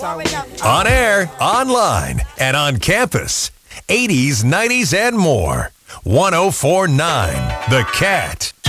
On air, online, and on campus. 80s, 90s, and more. 104.9 The Cat.